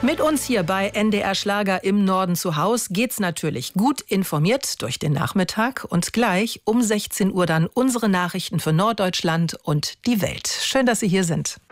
Mit uns hier bei NDR Schlager im Norden zu Haus geht's natürlich gut informiert durch den Nachmittag und gleich um 16 Uhr dann unsere Nachrichten für Norddeutschland und die Welt. Schön, dass Sie hier sind.